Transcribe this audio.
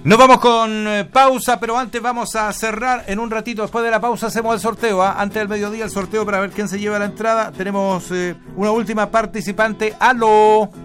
Nos vamos con pausa, pero antes vamos a cerrar en un ratito. Después de la pausa hacemos el sorteo, antes del mediodía el sorteo para ver quién se lleva la entrada. Tenemos una última participante. ¡Aló!